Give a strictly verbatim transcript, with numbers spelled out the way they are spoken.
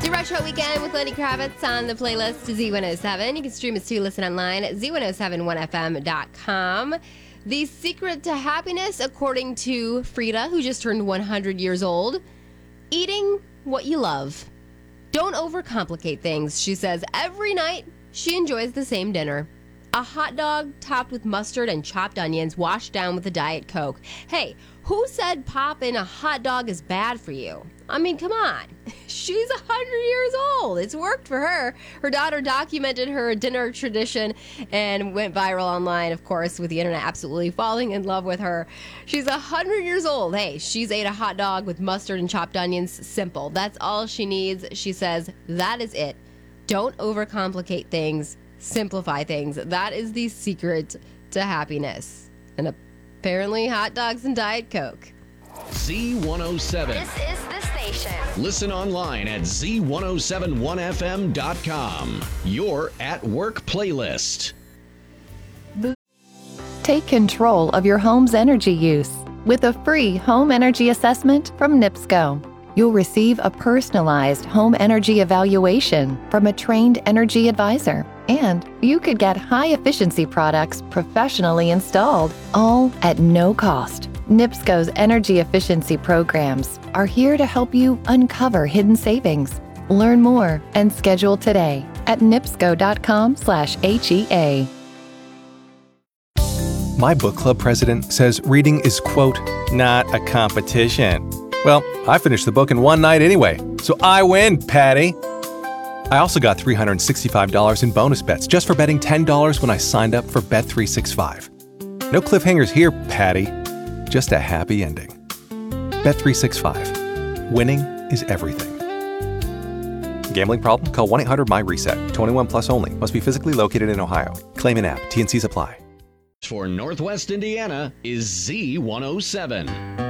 The Retro Weekend with Lenny Kravitz on the playlist to Z one oh seven. You can stream us too, listen online at Z one oh seven one F M dot com. The secret to happiness, according to Frida, who just turned one hundred years old, eating what you love. Don't overcomplicate things, she says. Every night, she enjoys the same dinner. A hot dog topped with mustard and chopped onions, washed down with a Diet Coke. Hey, who said popping a hot dog is bad for you? I mean, come on. She's one hundred years old. It's worked for her. Her daughter documented her dinner tradition and went viral online, of course, with the internet absolutely falling in love with her. She's one hundred years old. Hey, she's ate a hot dog with mustard and chopped onions. Simple. That's all she needs. She says, that is it. Don't overcomplicate things. Simplify things. That is the secret to happiness. And apparently hot dogs and Diet Coke. Z one oh seven. This is the station. Listen online at Z one oh seven one F M dot com. Your at work playlist. Take control of your home's energy use with a free home energy assessment from NIPSCO. You'll receive a personalized home energy evaluation from a trained energy advisor, and you could get high-efficiency products professionally installed, all at no cost. NIPSCO's energy efficiency programs are here to help you uncover hidden savings. Learn more and schedule today at nipsco.com slash HEA. My book club president says reading is, quote, not a competition. Well, I finished the book in one night anyway, so I win, Patty. I also got three hundred sixty-five dollars in bonus bets just for betting ten dollars when I signed up for Bet three sixty-five. No cliffhangers here, Patty. Just a happy ending. Bet three sixty-five. Winning is everything. Gambling problem? Call one eight hundred my reset. twenty-one plus only. Must be physically located in Ohio. Claim and app. T and C's apply. For Northwest Indiana is Z one oh seven.